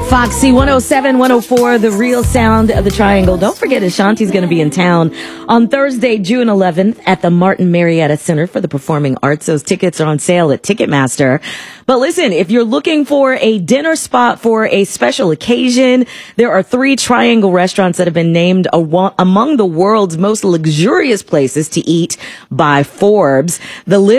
Foxy 107, 104, the real sound of the Triangle. Don't forget, Ashanti's going to be in town on Thursday, June 11th at the Martin Marietta Center for the Performing Arts. Those tickets are on sale at Ticketmaster. But listen, if you're looking for a dinner spot for a special occasion, there are 3 Triangle restaurants that have been named among the world's most luxurious places to eat by Forbes. The list